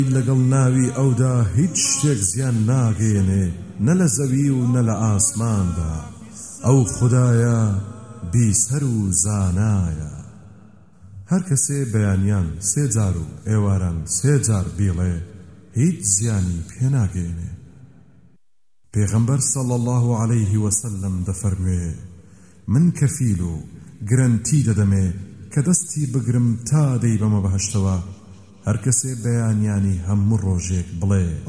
لەگەڵ ناوی ئەودا هیچ شتێک زیان ناگەێنێ نە لە زەوی و نە لە ئاسماندا ئەو خودایە بیسەر و زانایە. هەر کەسێ بەیانیان سێ جار و ئێواران سێ جار بیڵێ هیچ زیانی پێ ناگەێنێ. پێغەمبەر صلی الله عليه وسلم دەفەرموێ من کەفیل و گرنتی دەدەمێ کە دەستی بگرم تا دەی بەمە بەهەشتەوە هەر کەسێ بەیانیانی هەموو ڕۆژێک بڵێ